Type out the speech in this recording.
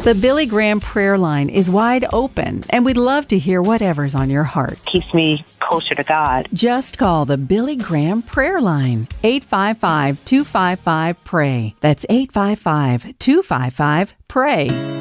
The Billy Graham prayer line is wide open, and we'd love to hear whatever's on your heart. Keeps me closer to God. Just call the Billy Graham prayer line, 855-255-PRAY. That's 855-255-PRAY.